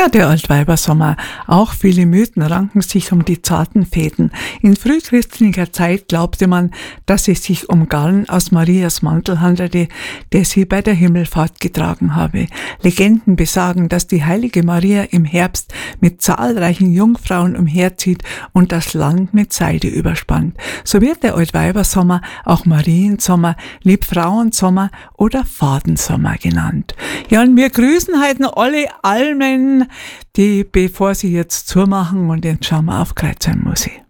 Ja, der Altweibersommer. Auch viele Mythen ranken sich um die zarten Fäden. In frühchristlicher Zeit glaubte man, dass es sich um Garn aus Marias Mantel handelte, der sie bei der Himmelfahrt getragen habe. Legenden besagen, dass die heilige Maria im Herbst mit zahlreichen Jungfrauen umherzieht und das Land mit Seide überspannt. So wird der Altweibersommer auch Mariensommer, Liebfrauensommer oder Fadensommer genannt. Ja, und wir grüßen heute noch alle Almen, die, bevor sie jetzt zumachen, und jetzt schauen wir auf Kreuzheim Musik.